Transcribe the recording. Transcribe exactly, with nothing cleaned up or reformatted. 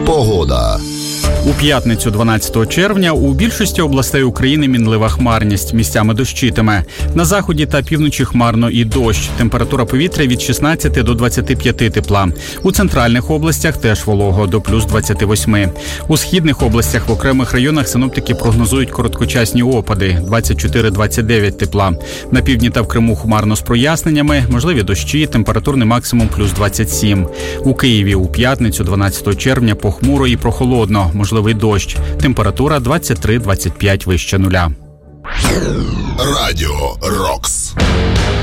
Погода. У п'ятницю дванадцятого червня у більшості областей України мінлива хмарність, місцями дощитиме. На заході та півночі хмарно і дощ. Температура повітря від шістнадцяти до двадцяти п'яти тепла. У центральних областях теж волого, до плюс двадцяти восьми. У східних областях в окремих районах синоптики прогнозують короткочасні опади – двадцять чотири - двадцять дев'ять тепла. На півдні та в Криму хмарно з проясненнями, можливі дощі, температурний максимум плюс двадцять сім. У Києві у п'ятницю дванадцятого червня похмуро і прохолодно, можливий дощ. Температура двадцять три - двадцять п'ять вище нуля. Радіо Рокс.